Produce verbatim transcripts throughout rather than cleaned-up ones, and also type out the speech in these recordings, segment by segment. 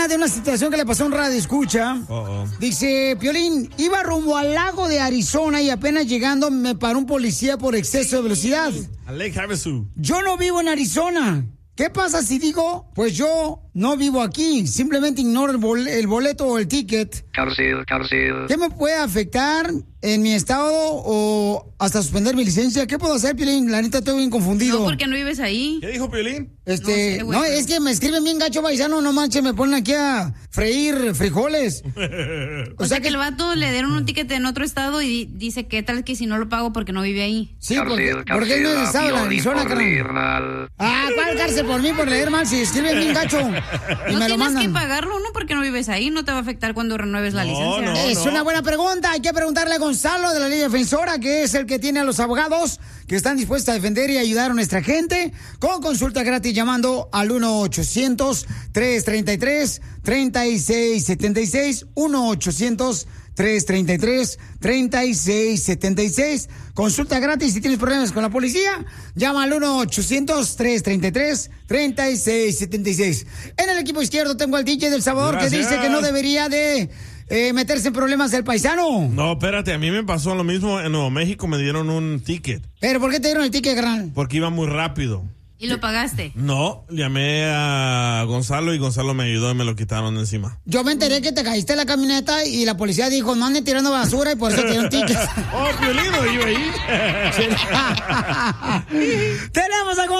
pena de una situación que le pasó a un radio escucha. Uh-oh. Dice, Piolín, iba rumbo al lago de Arizona y apenas llegando me paró un policía por exceso de velocidad. A Lake Havasu. Yo no vivo en Arizona. ¿Qué pasa si digo, pues yo no vivo aquí? Simplemente ignoro el, bol- el boleto o el ticket. Cárcel, cárcel. ¿Qué me puede afectar en mi estado o hasta suspender mi licencia? ¿Qué puedo hacer, Piolín? La neta estoy bien confundido. No, porque no vives ahí. ¿Qué dijo Piolín? Este, No no, sé, güey, es que me escriben bien gacho paisano, no manches, me ponen aquí a freír frijoles. O, sea, que el vato le dieron un ticket en otro estado y di- dice que tal que si no lo pago porque no vive ahí. Sí, porque, porque él no es de estado, la Arizona, carnal. Ah, ¿cuál cárcel por mí por leer mal? Si escriben bien gacho y No me lo tienes mandan. que pagarlo, no, porque no vives ahí, no te va a afectar cuando renueves la licencia. Es una buena pregunta. Hay que preguntarle a Gonzalo de la Liga Defensora, que es el que tiene a los abogados que están dispuestos a defender y ayudar a nuestra gente, con consulta gratis llamando al uno ochocientos, tres treinta y tres, treinta y seis setenta y seis, uno ochocientos, tres treinta y tres, treinta y seis setenta y seis. Consulta gratis. Si tienes problemas con la policía, llama al uno ochocientos, tres treinta y tres, treinta y seis setenta y seis. En el equipo izquierdo tengo al D J del Salvador. Gracias. Que dice que no debería de eh, meterse en problemas del paisano. No, espérate, a mí me pasó lo mismo. En Nuevo México me dieron un ticket. ¿Pero por qué te dieron el ticket, carnal? Porque iba muy rápido. ¿Y lo pagaste? No, llamé a Gonzalo y Gonzalo me ayudó y me lo quitaron de encima. Yo me enteré que te caíste en la camioneta y la policía dijo, no anden tirando basura y por eso te dieron ticket. ¡Oh, Piolín, iba ahí! ¡Tenemos a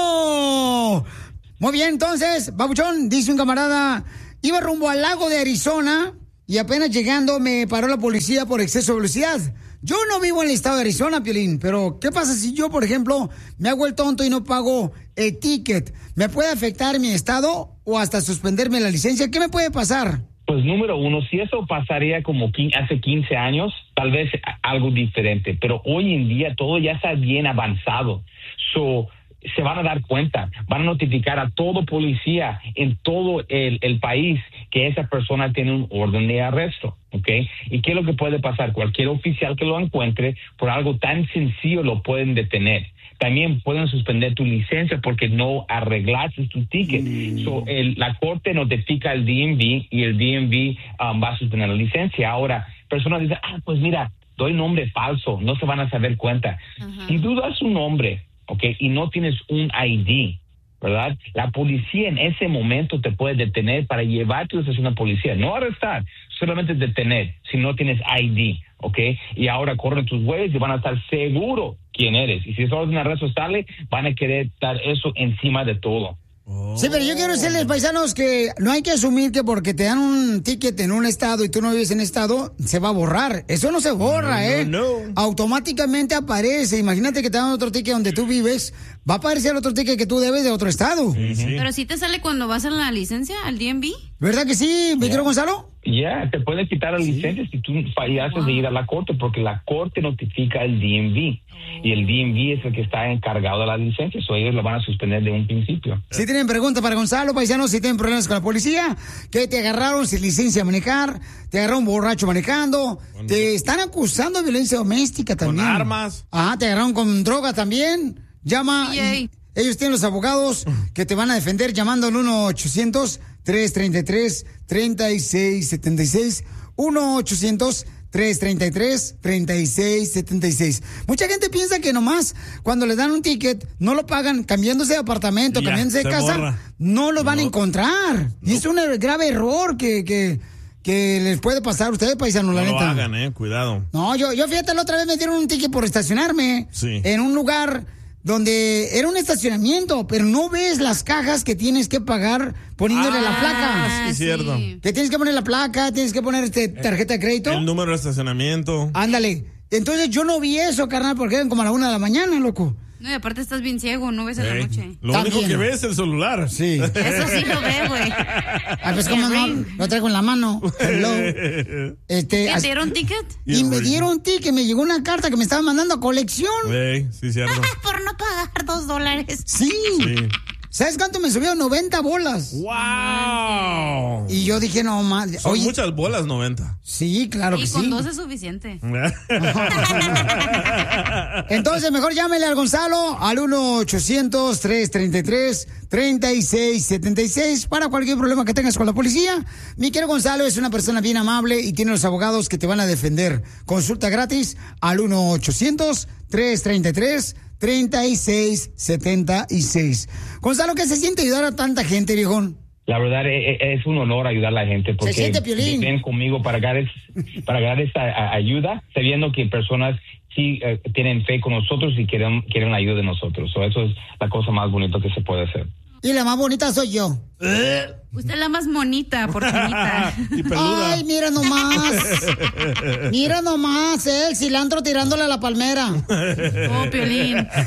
Gonzalo! Muy bien, entonces, babuchón, dice un camarada, iba rumbo al lago de Arizona y apenas llegando me paró la policía por exceso de velocidad. Yo no vivo en el estado de Arizona, Piolín, pero ¿qué pasa si yo, por ejemplo, me hago el tonto y no pago el ticket? ¿Me puede afectar mi estado o hasta suspenderme la licencia? ¿Qué me puede pasar? Pues número uno, si eso pasaría como qui- hace quince años, tal vez a- algo diferente, pero hoy en día todo ya está bien avanzado. So, se van a dar cuenta, van a notificar a todo policía en todo el, el país que esa persona tiene un orden de arresto, ¿ok? ¿Y qué es lo que puede pasar? Cualquier oficial que lo encuentre por algo tan sencillo lo pueden detener. También pueden suspender tu licencia porque no arreglaste tu ticket. Mm. So, el, la corte notifica al D M V y el D M V um, va a suspender la licencia. Ahora, personas dicen, ah, pues mira, doy nombre falso, no se van a saber cuenta. Uh-huh. Si tú das un nombre, ¿ok? Y no tienes un I D, ¿verdad? La policía en ese momento te puede detener para llevarte a una policía, no arrestar, solamente detener si no tienes I D, ¿ok? Y ahora corren tus huellas y van a estar seguros quién eres. Y si es orden de arresto sale, van a querer dar eso encima de todo. Sí, pero yo quiero decirles, paisanos, que no hay que asumir que porque te dan un ticket en un estado y tú no vives en estado, se va a borrar. Eso no se borra, no, ¿eh? No, no. Automáticamente aparece. Imagínate que te dan otro ticket donde tú vives, va a aparecer otro ticket que tú debes de otro estado. Sí, sí. Pero sí te sale cuando vas a la licencia, al D M V. ¿Verdad que sí, mi querido Gonzalo? Ya, yeah, te pueden quitar la ¿Sí? licencia si tú fallaste wow. de ir a la corte, porque la corte notifica al D M V. Oh. Y el D M V es el que está encargado de la licencia, so ellos lo van a suspender de un principio. Si tienen preguntas para Gonzalo, paisanos, si tienen problemas con la policía, que te agarraron sin licencia a manejar, te agarraron borracho manejando, bueno, te están acusando de violencia doméstica también. Con armas. Ajá, te agarraron con droga también. Llama. Y ellos tienen los abogados que te van a defender llamando al uno ochocientos, tres treinta y tres, treinta y seis setenta y seis. uno ochocientos, tres treinta y tres, treinta y seis setenta y seis. Mucha gente piensa que nomás cuando le dan un ticket no lo pagan cambiándose de apartamento, ya, cambiándose de casa, borra. no lo van no. a encontrar. No. Y es un grave error que, que, que les puede pasar a ustedes, paisanos, no la neta. No lo hagan, eh, cuidado. No, yo, yo fíjate, la otra vez me dieron un ticket por estacionarme sí. en un lugar donde era un estacionamiento, pero no ves las cajas que tienes que pagar poniéndole ah, la placa. Sí, cierto. Que tienes que poner la placa, tienes que poner este tarjeta de crédito. El número de estacionamiento. Ándale. Entonces yo no vi eso, carnal, porque eran como a la una de la mañana, loco. No, y aparte estás bien ciego, no ves en hey, la noche. Lo También. único que ves es el celular. Sí. Eso sí lo ve, güey. Ah, pues como no, lo traigo en la mano. Hello. Este, ¿Te dieron ticket? Y me dieron ticket, me llegó una carta que me estaban mandando a colección. Hey, sí, cierto. Por no pagar dos dólares. Sí. sí. ¿Sabes cuánto me subió? noventa bolas. ¡Wow! Y yo dije, no, más. Son oye, muchas bolas, noventa. Sí, claro que sí. Y con dos es suficiente. Entonces, mejor llámele al Gonzalo al uno ochocientos, tres treinta y tres, treinta y seis setenta y seis para cualquier problema que tengas con la policía. Mi querido Gonzalo es una persona bien amable y tiene los abogados que te van a defender. Consulta gratis al uno ochocientos, tres treinta y tres, treinta y seis setenta y seis. Gonzalo, ¿qué se siente ayudar a tanta gente, viejón? La verdad es un honor ayudar a la gente porque se siente, Piolín. Ven conmigo para dar, para dar esta ayuda, sabiendo que personas sí uh, tienen fe con nosotros y quieren, quieren la ayuda de nosotros. So, eso es la cosa más bonita que se puede hacer. Y la más bonita soy yo. Usted es la más monita, porquinita. Y peluda. Ay, mira nomás. Mira nomás, eh, el cilantro tirándole a la palmera. Oh, Piolín.